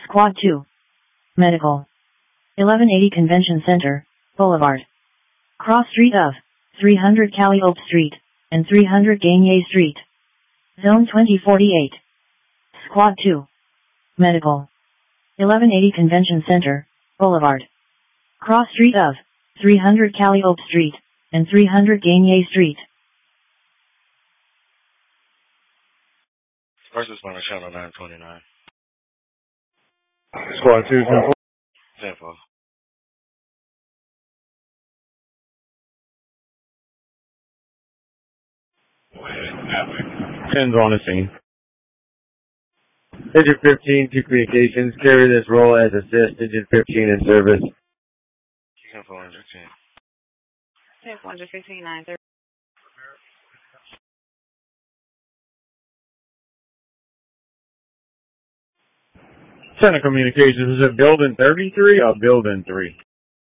Squad 2. Medical. 1180 Convention Center, Boulevard. Cross street of 300 Calliope Street and 300 Gagne Street. Zone 2048. Squad 2. Medical. 1180 Convention Center, Boulevard. Cross street of 300 Calliope Street and 300 Gagne Street. First responder channel 929. Squad 2, 10-4. 10's on the scene. Engine 15 to communications. Carry this role as assist. Engine 15 in service. 10-4, 115. 10-4, 115, 930. Center communications. Is it building 33 or building 3?